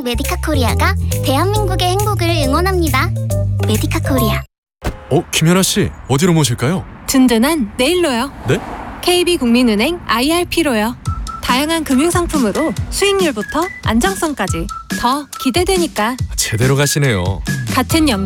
메디카 코리아가 대한민국의 행복을 응원합니다. 메디카 코리아. 김연아 씨, 어디로 모실까요? 든든한 내일로요. 네? KB국민은행 IRP로요. 다양한 금융상품으로 수익률부터 안정성까지 더 기대되니까 제대로 가시네요. 같은 연